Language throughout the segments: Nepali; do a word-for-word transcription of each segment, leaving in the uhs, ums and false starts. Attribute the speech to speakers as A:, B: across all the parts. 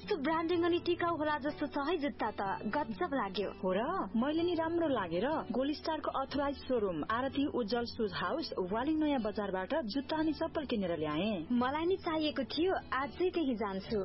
A: कस्तो ब्रान्डिङ अनि टिकाउ होला जस्तो छ है जुत्ता त गजब लाग्यो।
B: हो र मैले नि राम्रो लागेर गोल्ड स्टारको अथोराइज शोरूम आरती उज्जवल शूज हाउस वालिङ नयाँ बजारबाट जुत्ता अनि चप्पल किनेर ल्याए।
A: मलाई नि चाहिएको थियो, आजै त्यही जान्छु।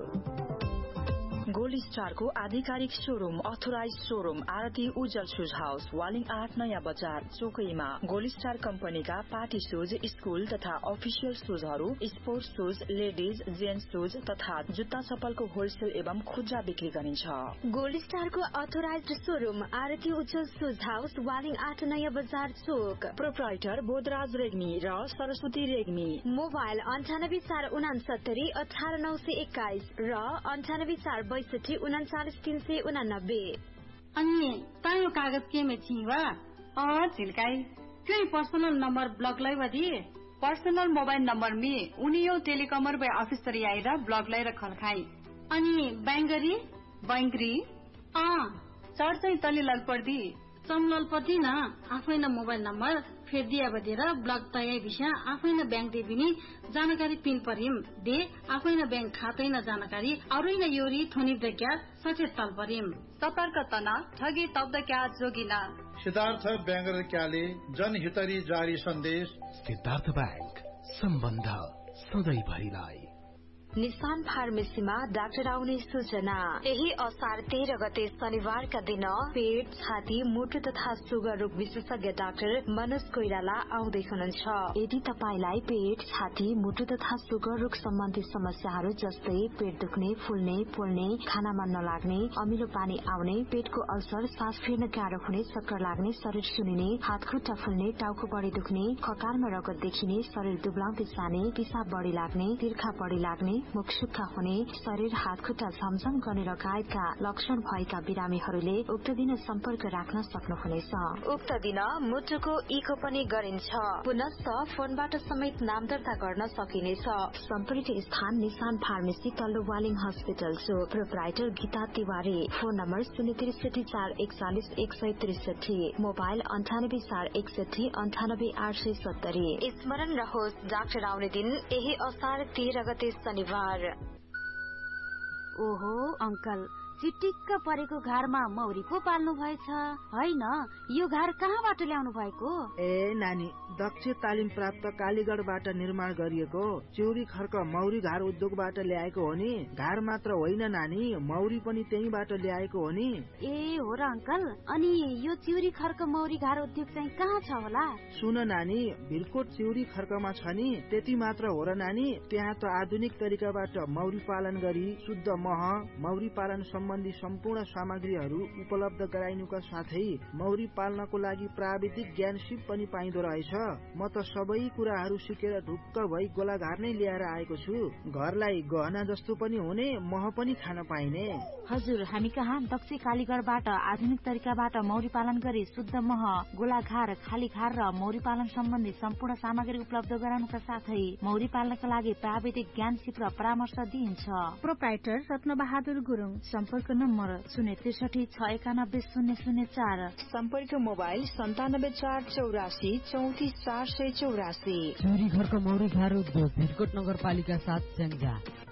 B: गोल्ड स्टारको आधिकारिक शोरूम अथोराइज शोरूम आरती उज्जवल शूज हाउस वालिङ आठ नयाँ बजार चोकैमा। गोल्ड स्टार कम्पनीका पार्टी शूज, स्कूल तथा official शूजहरू, sports shoes, ladies gents shoes तथा जुत्ता चप्पलको होलसेल एवं खुद्रा बिक्री गरिन्छ।
A: गोल्ड स्टारको अथोराइज शोरूम आरती उज्जवल शूज हाउस वालिङ आठ नयाँ बजार चोक।
B: प्रोप्राइटर बोधराज रेग्मी र सरस्वती रेग्मी।
A: मोबाइल अन्ठानब्बे चार उनासत्तरी अठार नौ सय एक्काइस र अन्ठानब्बे चार बैसठी उनाचालिस तीन सय उनानब्बे।
C: अनि तायो कागज के में छिवा अ झिल्काई क्यों पर्सनल नंबर ब्लॉक लाई वदी
D: पर्सनल मोबाइल नंबर में उनियो टेलिकॉमर बे ऑफिस तरी आइरा ब्लॉक लाई रखल खाई।
C: अनि बैंगरी
D: बैंगरी
C: अ
D: चढ चाहिँ तली लग पर्दी
C: समलल पति न आफैन मोबाइल नंबर फेर दिया बदेर ब्लॉक तय विषय आफैन बैंक दे बिनी जानकारी पिन परिम दे आफैन बैंक खातै न जानकारी अरुइन योरी थोनी दग्या सचेत तल परिम
D: सतर्क तना ठगी तब्द क्या जोगिना।
E: सिद्धार्थ बैंगर क्याले जनहितरी जारी सन्देश।
F: सिद्धार्थ बैंक सम्बन्ध सधैँ भरिलाई।
A: निशान फार्मेसीमा डाक्टर आउने सूचना। यही असार तेह्र गते शनिबारका दिन पेट छाती मुटु तथा सुगर रोग विशेषज्ञ डाक्टर मनोज कोइराला आउँदै हुनुहुन्छ। यदि तपाईलाई पेट छाती मुटु तथा सुगर रोग सम्बन्धी समस्याहरू जस्तै पेट दुख्ने फुल्ने पोल्ने खानामा नलाग्ने अमिलो पानी आउने पेटको अल्सर सास फेर्न गाह्रो हुने चक्कर लाग्ने शरीर सुनिने हात खुट्टा फुल्ने टाउको बढी दुख्ने खकारमा रगत देखिने शरीर दुब्लाउँदै जाने पिसाब बढी लाग्ने तिर्खा बढी लाग्ने मुख सुक्खा हुने शरीर हात खुट्टा झमझम गर्ने लगायतका लक्षण भएका बिरामीहरूले उक्त दिन सम्पर्क राख्न सक्नुहुनेछ। उक्त दिन मुटुको इको पनि गरिन्छ। पुनश्च फोनबाट समेत नाम दर्ता गर्न सकिनेछ। सम्पर्क स्थान निशान फार्मेसी तल्लो वालिङ हस्पिटल चोक। Proprietor Gita Tiwari. Phone number शून्य त्रिसठी चार एकचालिस एक सय त्रिसठी। मोबाइल अन्ठानब्बे चार एकसठी अन्ठानब्बे आठ सय सत्तरी। स्मरण रहोस् डाक्टर आउने दिन यही असार तेह्र गते शनिबार।
G: ओहो अंकल चिटिक्क परेको घरमा मौरी पो पाल्नु भएछ हैन? यो घर कहाँबाट ल्याउनु भएको?
H: ए नानी दक्ष तालिम प्राप्त कालीगढबाट निर्माण गरिएको चिउरी खर्क मौरी घर उद्योगबाट ल्याएको हो नि। घर मात्र होइन नानी मौरी पनि त्यहीबाट ल्याएको हो नि।
G: ए हो र अंकल, अनि यो चिउरी खर्क मौरी घर उद्योग चाहिँ कहाँ छ होला?
H: सुन नानी भिरकोट चिउरी खर्कमा छ नि। त्यति मात्र हो र नानी, त्यहाँ त आधुनिक तरिकाबाट मौरी पालन गरी शुद्ध मह मौरी पालन सम्बन्धी सम्पूर्ण सामग्रीहरू उपलब्ध गराइनुका साथै मौरी पाल्नको लागि प्राविधिक ज्ञान सिप पनि पाइदो रहेछ। म त सबै कुराहरू सिकेर ढुक्क भई गोलाघार नै ल्याएर आएको छु। घरलाई गहना जस्तो पनि हुने मह पनि खान पाइने।
G: हजुर, हामी कहाँ दक्ष कालीगढबाट आधुनिक तरिकाबाट मौरी पालन गरी शुद्ध मह गोलाघार खाली घार र मौरी पालन सम्बन्धी सम्पूर्ण सामग्री उपलब्ध गराउनका साथै मौरी पाल्नका लागि प्राविधिक ज्ञान सिप र परामर्श दिइन्छ।
I: प्रोप्राइटर रत्न बहादुर गुरुङ। सम्पर्क नम्बर शून्य त्रिसठी छ एकानब्बे शून्य शून्य चार।
B: सम्पर्क मोबाइल सन्तानब्बे चार चौरासी चौतिस चार सय चौरासी।
J: चिउरी घरको मौरी घर उद्योग भिरकोट नगरपालिका सात स्याङ्जा।